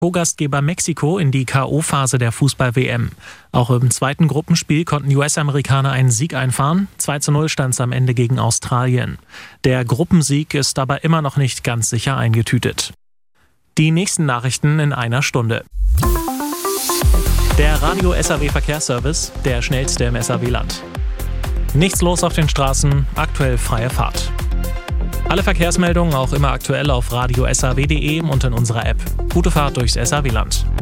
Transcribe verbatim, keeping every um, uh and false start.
Co-Gastgeber Mexiko in die K O-Phase der Fußball-W M. Auch im zweiten Gruppenspiel konnten die U S-Amerikaner einen Sieg einfahren. zwei zu null stand es am Ende gegen Australien. Der Gruppensieg ist aber immer noch nicht ganz sicher eingetütet. Die nächsten Nachrichten in einer Stunde. Der Radio-S A W-Verkehrsservice, der schnellste im S A W-Land. Nichts los auf den Straßen, aktuell freie Fahrt. Alle Verkehrsmeldungen auch immer aktuell auf radio s a w punkt d e und in unserer App. Gute Fahrt durchs S A W-Land.